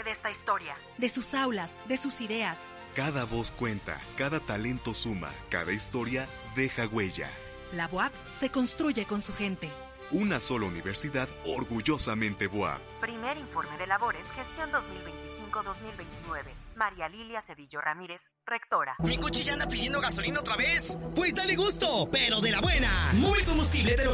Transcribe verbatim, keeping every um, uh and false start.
de esta historia, de sus aulas, de sus ideas. Cada voz cuenta, cada talento suma, cada historia deja huella. La B U A P se construye con su gente. Una sola universidad orgullosamente B U A P. Primer informe de labores, gestión dos mil veinticinco dos mil veintinueve. María Lilia Cedillo Ramírez, rectora. ¿Mi coche ya anda pidiendo gasolina otra vez? Pues dale gusto, pero de la buena. Móvil Combustible te lo